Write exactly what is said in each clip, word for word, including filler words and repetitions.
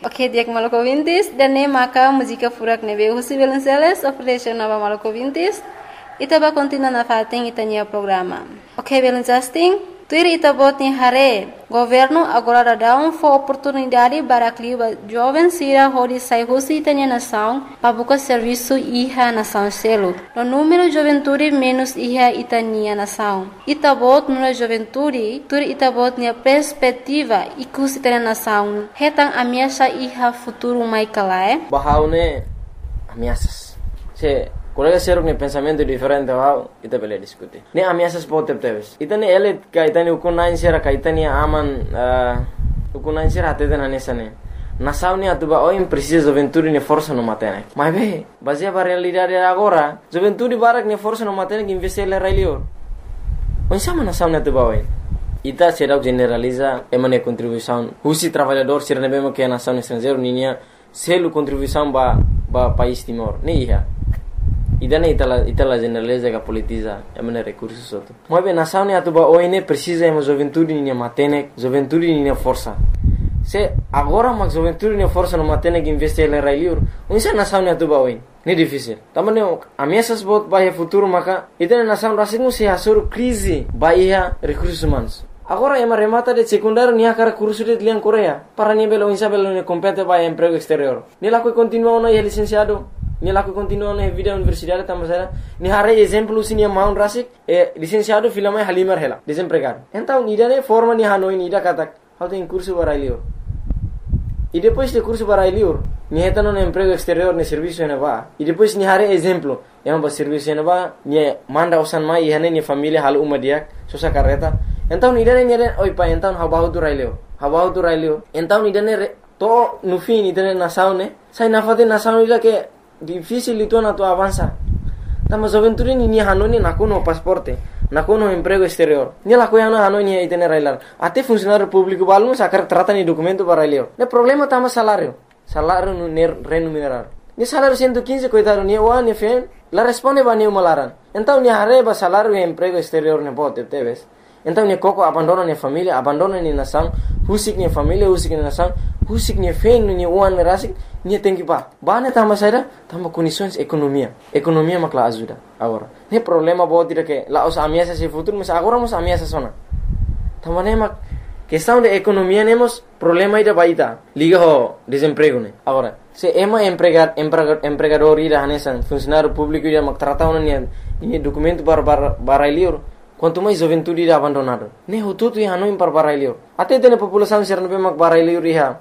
Ok, dia Maluco Vintis, dan ne maka música furak nebe husi Belenceles, operation nova Maluco Vintis, ita ba continua na fating itanya programa. Ok, Belencasting, tuir ita bot ni hare, governo agora dá um for oportunidade para clima jovem sira hodi sai husi itanya nação, para buscar serviço iha nação selo. No número juventude menos iha itania nação. Ita bot no juventude, tuir ita bot ni perspectiva ikus itanya nação. Hetang ameaça iha futuro mai kalae. Bahaune ameaças. Se colega ser um pensamento diferente ao ita bele discutir. Ne ameaças pode ter. Ita ne ele ka ita ne ukunain sera ka ita ne aman ukunain sera até na nessa ne. Nação ne atuba o precisa juventude ne força no matene. Mas be, baseia para realidade agora, juventude barak ne força no matene que investir le railio. Onde sama nação ne atuba oi. Ita será generaliza emane contribuição. Husi trabalhador ser ne bemo que a nação estrangeiro ninha selo contribuição ba ba país Timor. Ne iha. Idane itala itala generaliza que politiza emane recursos outro. Mas bem nação ne atuba oi ne precisa emo juventude ninha matene, juventude ninha força. Se agora mas juventude ninha força no matene que investir le railio. Onde nação ne atuba oi. Ne difícil. Também ameaças bot bahia futuro maka itane nação rasingu se hasur crise bahia recursos humanos. Agora ema remata de secundário nia cara curso de liang Coreia. Para nia belo insa belo ne compete bahia emprego exterior. Ni laku continua no licenciado. Ni laku continua no vida universidade tamasera. Ni hare exemplo sini maun rasik e licenciado filama halimar hela. Desempregado. Então nida ne forma ni hanoi nida katak. How tem curso barailio. E depois de curso barailio, ni heta no emprego exterior ne serviço ne va. E depois ni hare exemplo, ema ba serviço ne va, ni manda usan mai hane ni família hal uma dia, sosa carreta. Então ni dane ni dane oi pa então habahu tu railio. Habahu tu railio. Então ni dane to no fim ni dane nação ne. Sai na fade nação ila que difícil itu na tu avança. Tama juventude ni ni hanoni na kuno pasporte. Na kuno emprego exterior. Ni la coiana hanoi ni itene railar. Até funcionário público balum sacar trata ni documento para railio. Ne problema tama salário. Salário no remunerar. Ni salário cento e quinze coitado ni o ni fen. La responde ba ni malaran. Então ni areba salário e emprego exterior ne bote teves. Então ni coco abandona ni família, abandona ni nação, husik ni família, husik ni nação, husik ni fen ni uan rasik, ni tem que pa. Bane tama saída, tama condições economia. Economia makla ajuda agora. Ne problema bote dire que la os ameaças se futuro, mas agora mos ameaças sona. Tama ne mak questão de economia nemos problema ida baita. Liga ho desemprego ne. Agora, se ema empregar empregador ida hanesan, funcionário público ida mak trata ona ni ni documento para barailio. Quanto mais juventude irá abandonado. Ne hututu ia hanoi para barailio. Até tem a população ser no bemak barailio iha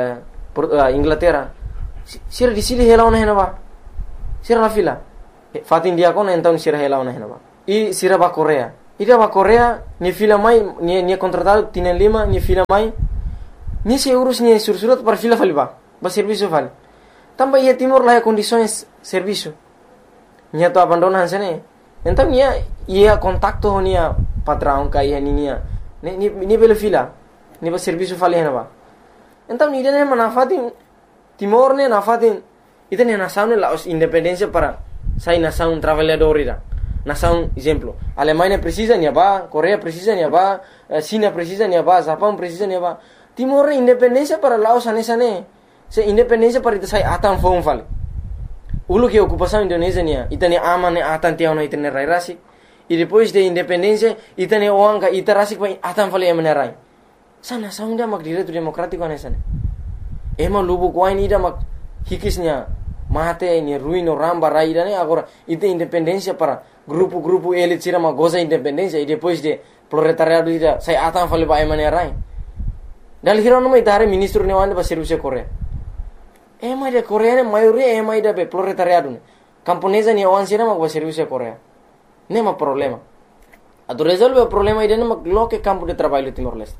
Inglaterra. Sira di sili hela ona henaba. Sira la fila. Fatin dia kona então sira hela ona henaba. I sira ba Coreia. Ida ba Coreia ni fila mai ni ni contratado tienen lima ni fila mai. Ni se urus ni sursurat para fila faliba. Ba serviço vale. Tamba ia Timor lá condições serviço. Ni to abandonan sene. Então ia ia contacto nia patrão ka ia ninia ni ni ni bela fila ni ba serviço fali henaba. Então ni dene manafatin Timor ne nafatin itene nação ne la os independência para sai nação trabalhador ira. Nação exemplo, Alemanha precisa ni ba, Coreia precisa ni ba, China precisa ni ba, Japão precisa ni ba. Timor ne independência para Laos anesa ne. Se independência para itu sai atan fong fali. Ulu que ocupação Indonésia nia, itane aman ne atan tiao na itane rai rasik. E depois de independência, itane oanga ita rasik pa atan fali emane rai. Sa nação ida mak direito democrático anesa ne. Ema lubu kuain ida mak hikisnya mate ni ruino ramba rai ida ne agora ita independência para grupo-grupo elit sira mak goza independência e depois de proletariado ida sai atan fali pa emane rai. Dal hiro no mai tare ministro ne wande ba serviço Coreia. Ema de Coreia ne maioria ema ida be proletariado ne. Camponesa ni awan sira mak ba serviço Coreia. Nema problema. Ado resolve o problema ida ne mak loke campo de trabalho Timor-Leste.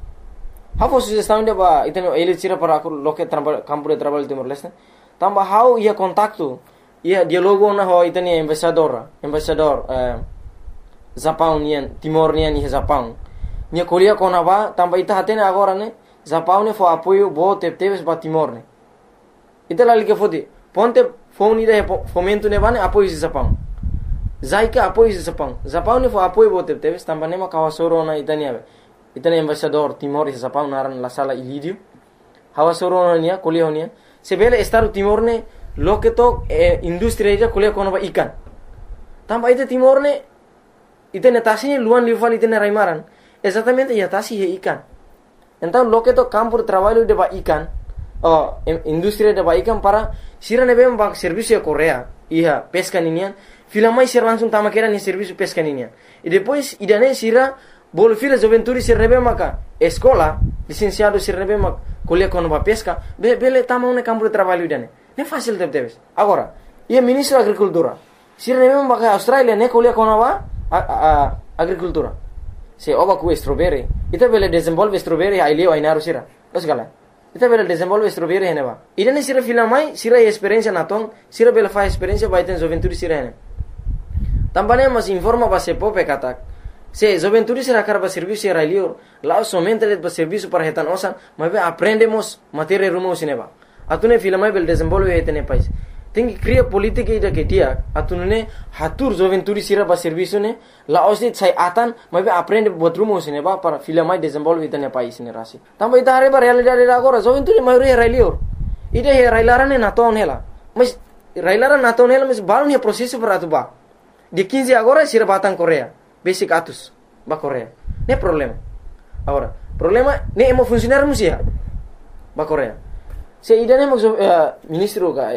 Hafo sugestão de ba itano elit sira para loke campo de trabalho Timor-Leste. Tamba how ia contacto ia dialogo na ho itani embaixador, embaixador eh Japão nian Timor nian ni Japão. Nia Coreia kona ba tamba ita hatene agora ne Japão ne fo apoio bo teves ba Timor ne. Ita lali que fodi ponte fone ida fomento ne bane apoio de Japão. Zaika apoio de Japão. Japão ne fo apoio bo teves tamba ne ma kawasoro na itani ave. Itani embaixador Timor e Japão naran la sala Ilídio. hawa soronia kuliah honia sebele Estado Timor ne loke to eh, industri ida kuliah kono ba ikan tamba ita Timor ne ita netasi luan liufal ita raimaran exatamente ya tasi he ikan então loke to campo de trabalho de ba ikan oh, industri de ba ikan para sira ne bem ba serviço de Coreia iha pesca ninian filamai sira langsung tama kera ni serviço pesca ninian e depois idane sira bolo fila juventude sira nebe maka escola licenciado sira nebe mak kuliah kono ba pesca be bele tama un campo de trabalho idane ne fácil de teves agora ia ministro da agricultura sira nebe maka Australia ne kuliah kono ba a, a, agricultura se oba ku strawberry ita bele desenvolve strawberry ai leo ai naru sira los gala ita bele desenvolve strawberry hene ba idane sira filamai sira experiência na ton sira bele fa experiência ba iten juventude sira hene tambane mas informa ba se pope katak se juventude será cara para serviço era lior lá somente ele para serviço para retan osan mas aprendemos matéria rumo sineba atune filamai bel desenvolve etene país tem que criar política ida que dia atune hatur juventude será para serviço ne lá osit sai atan mas aprende buat rumo sineba para filamai desenvolve etene país ne rasi também ita areba realidade agora juventude maioria era lior ida he railarane na ton hela mas railaran na ton hela mas balon he processo para atuba de quinze agora será batang Coreia basic atus ba Coreia ne problema agora problema ne emo funcionar musia ba Coreia se idane mo uh, ministro ga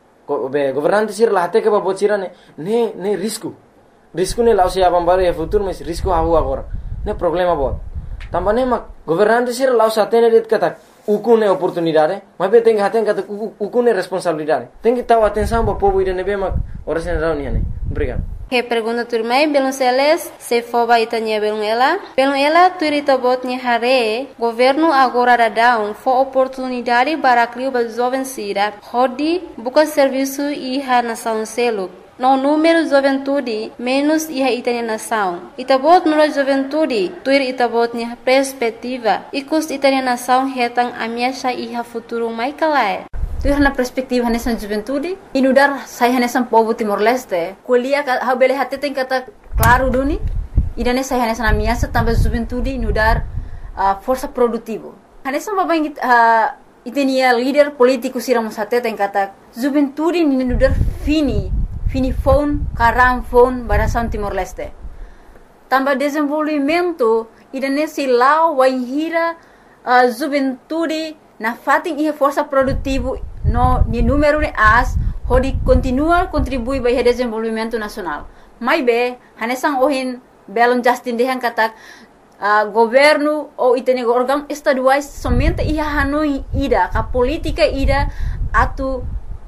be governante sir la hate ke ba bocira ne ne ne risco risco ne lao se abam bare e futuro mas risco hawo agora ne problema bo tambane ma governante sir lao sa tene det kata ukune oportunidade mas be tem haten kata ukune responsabilidade tem que taw atenção ba povo idane be ma ora sen rauni ne obrigado. Que pergunta turmai belum seles se foba itanya belum ela belum ela turita botnya hare governo agora da down for oportunidade para criar ba jovem sira hodi buka serviço iha nação selo no número juventude menos iha itanya nação itabot no juventude tuir itabotnya perspectiva ikus itanya nação hetang amiasha iha futuro mai kalai tu na perspektiva nessa juventude inudar saya nessa povo Timor Leste kuliah ha bele hate tem kata claro duni idane saya nessa na minha também juventude inudar uh, força produtivo nessa babang uh, itenia líder político siramos hate tem kata juventude inudar fini fini phone karam phone barasan Timor Leste também desenvolvimento idane silau waihira uh, juventude na fating ihe força produtivo no ni número de as hodi continua contribui para o desenvolvimento nacional mai be hanesang ohin belon Justin dehan katak uh, governo ou itene órgão estaduais somente ia hanoi ida ka política ida atu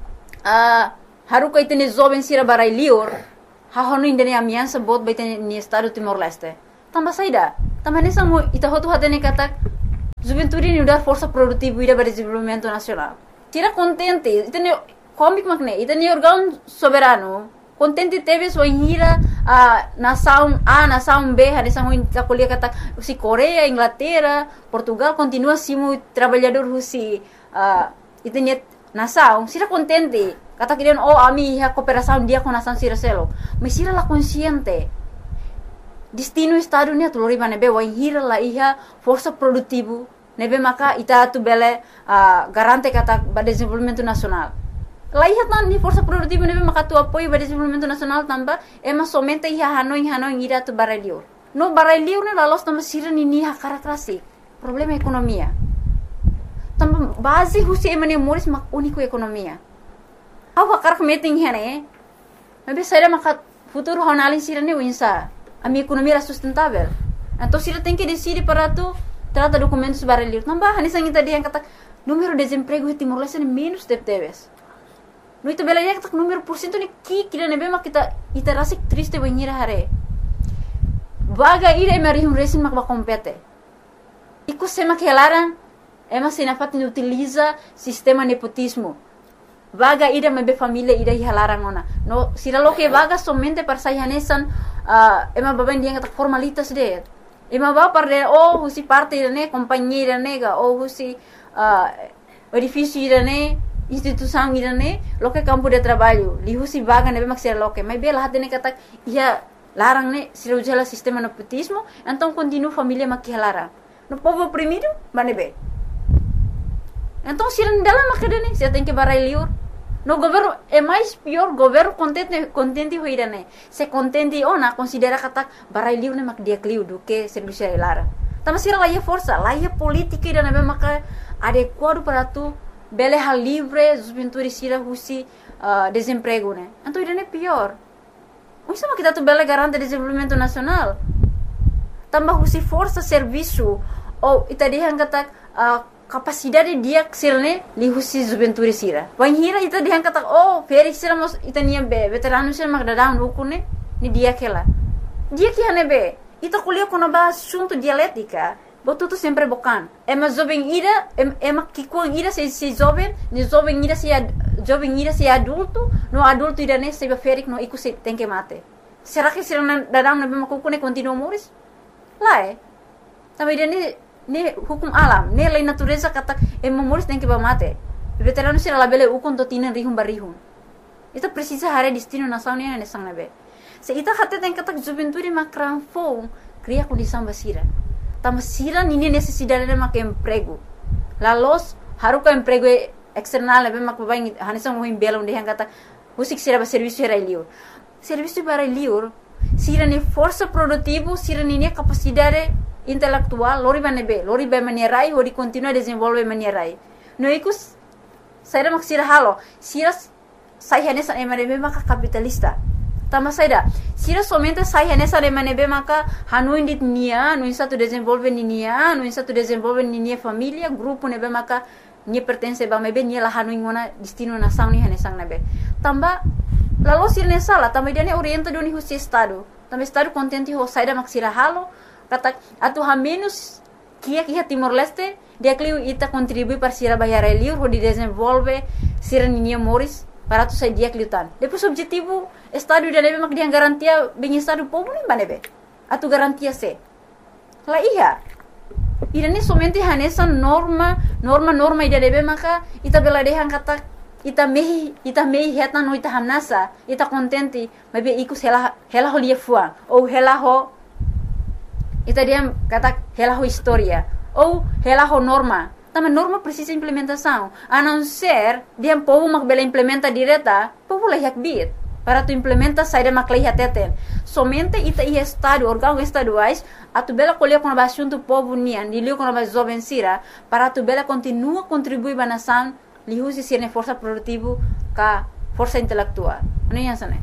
uh, haru ka itene jovem sira barai lior ha hono indene amiança bot ba itene ni estado Timor Leste tamba saida tamba hanesang mo ita hotu hatene katak juventude ni dar força produtiva ida para desenvolvimento nacional tira contente itene comic magne itene órgão soberano contente teve sua hira a nação A nação B hanesang ho ta kuliah kata si Coreia Inglaterra Portugal continua simo trabalhador husi uh, itene nação sira contente kata kirian oh ami ha cooperação dia com nação sira selo mas sira la consciente destino estado ni atulori nebe wa hira la iha força produtivo nebe maka ita tu bele uh, garante kata ba desenvolvimento nacional la iha tan ni força produtivo nebe maka tu apoio ba desenvolvimento nacional tamba ema somente iha hanoi hanoi ira tu barelior no barelior ne la los tamba sira ni ni ha karakteristik problema ekonomia tamba base husi emane moris mak unico ekonomia awa karak meeting hene nebe saira maka futuro honalin sira ni winsa a minha economia era sustentável. Então, se ela tem que decidir para tu, trata documentos para ler. Não vai, nessa gente dia kata número de desemprego em Timor Leste é menos de teves. No itu bela dia kata número por cento ni ki kira nebe mak kita ita rasik triste banhira hare. Vaga ira emari um resin mak ba compete. Iku sema que elaran ema se na fatin utiliza sistema nepotismo. Vaga ida mebe família ida hihalarang ona. No, sira lo que vaga somente para sayanesan uh, ema baben dia kata formalitas de. Ema ba para oh husi parte ne companhia nega oh husi uh, edifício ne instituição ne lo que campo de trabalho. Li husi vaga nebe maksira lo que. Mebe lah ne kata ia larang ne sira ujala sistema nepotismo, então continua família makihalarang. No povo oprimido, manebe. Então, se ele dalam makadani, você tem que barai liur. No governo é mais pior, governo contente contente hoira né. Se contente ona considera kata barai liur ne mak dia kliu do que serviço lara. Tama sira lá é força, lá é política e na maka adequado para tu bele hal livre, os pintores sira husi uh, desemprego né. Então isso é pior. O sama kita tu bele garante desenvolvimento nacional. Tambah husi força serviço ou ita dihan kata uh, capacidade dia sirne li husi juventude sira. Wan hira ita dihan kata oh feri sira mos ita nia be veterano sira mak dadam rukune ni dia kela. Dia que hane be ita kuliah kono ba assunto dialética. Botu tu sempre bocan. Ema jovem ira ema kikuang ira se se jovem, ni jovem ira se jovem ira se adulto, no adulto ira ne se ferik no iku se tem que mate. Será que sira dadam na be makukune continua moris? Lá é. Também ira ne hukum alam, ne lei natureza kata e memoris tem que ba mate. Veterano sira labele ukon to tinan rihum barihum. Ita precisa hare destino nação ne ne sang nabe. Se ita kata tem kata juventude makran fo, cria condição basira. Tama sira nini necessidade de mak emprego. La los haruka emprego external nabe mak babai hanesang mo himbela onde hang kata usik sira ba serviço era liur. Serviço para liur sira ne força produtivo, sira nini capacidade intelectual, lori ba nebe, lori ba manierai, hori continua desenvolve manierai. No ikus, saya mak sira halo, sira sai hanesa emanebe maka capitalista. Tama saida, sira somente sai hanesa emanebe maka hanu indit nia, no insa tu desenvolve ni nia, no insa tu desenvolve ni nia família, grupo nebe maka nia pertence ba mebe nia la hanu ingona destino nação ni hanesang nebe. Tamba lalu sira ne sala, tamba dia ne orienta doni husi estado. Tamba estado contente ho saida mak sira halo. Kata atu ha menos kia kia Timor Leste dia kliu ita contribui para sira bayar liur ho di desenvolve sira ninia moris para tu sai dia kliutan. Depois objetivo estado dia nebe mak dia garantia bem estado povo nem banebe. Atu garantia se. La iya. Ida ni somente hanesa norma norma norma ida nebe maka ita bela dehan kata ita mehi ita mehi heta no ita hanasa ita contente mabe ikus hela hela ho lia fuang ou hela ho ita dia kata hela ho história ou hela ho norma. Tama norma precisa implementação. A não ser dia povo mak bela implementa direta, povo lah yak bit. Para tu implementa saída mak lah teten. Somente ita i estado órgãos estaduais a tu bela colher com a assunto povo nian, dilio com a jovem sira, para tu bela continua contribuir ba nação, li usi sirne força produtivo ka força intelectual. Não é assim?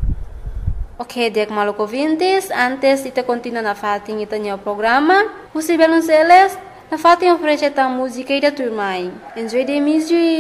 Ok, dek maluco ouvintes, antes de continuar na fatin ita o programa, você Belonceles, na fatin oferece a música e da turma. Enjoy the music.